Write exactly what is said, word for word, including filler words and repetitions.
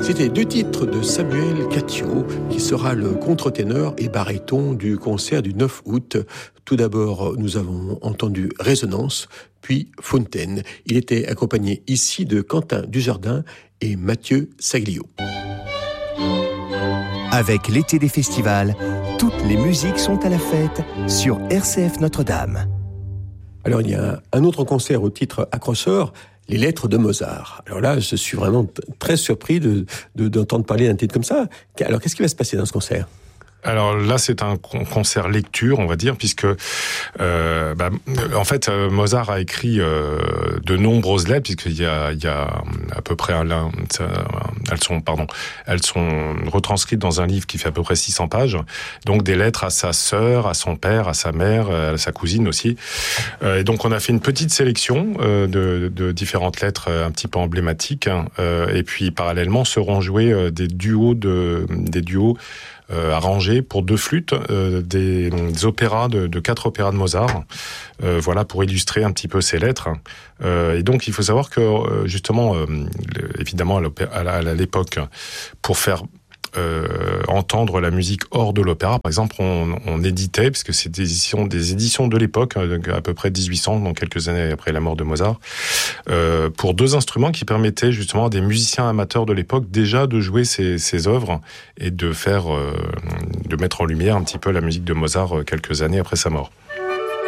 C'était deux titres de Samuel Catio, qui sera le contre-ténor et baryton du concert du neuf août. Tout d'abord, nous avons entendu Résonance, puis Fontaine. Il était accompagné ici de Quentin Dujardin et Mathieu Saglio. Avec l'été des festivals, toutes les musiques sont à la fête sur R C F Notre-Dame. Alors, il y a un autre concert au titre accrocheur, Les Lettres de Mozart. Alors là, je suis vraiment t- très surpris de, de, d'entendre parler d'un titre comme ça. Alors, qu'est-ce qui va se passer dans ce concert ? Alors là, c'est un concert lecture, on va dire, puisque euh, bah, en fait, Mozart a écrit euh, de nombreuses lettres, puisqu'il y a, il y a à peu près un, un, elles sont, pardon, elles sont retranscrites dans un livre qui fait à peu près six cents pages. Donc des lettres à sa sœur, à son père, à sa mère, à sa cousine aussi. Euh, et donc on a fait une petite sélection euh, de, de différentes lettres un petit peu emblématiques. Euh, et puis parallèlement seront joués des duos de, des duos. Euh, arrangé pour deux flûtes, euh, des, des opéras, de, de quatre opéras de Mozart, euh, voilà, pour illustrer un petit peu ces lettres. Euh, et donc, il faut savoir que, euh, justement, euh, évidemment, à l'époque, pour faire Euh, entendre la musique hors de l'opéra. Par exemple, on, on éditait, puisque c'est des éditions, des éditions de l'époque, à peu près dix-huit cents, donc quelques années après la mort de Mozart, euh, pour deux instruments qui permettaient justement à des musiciens amateurs de l'époque déjà de jouer ces, ces œuvres et de faire, euh, de mettre en lumière un petit peu la musique de Mozart quelques années après sa mort.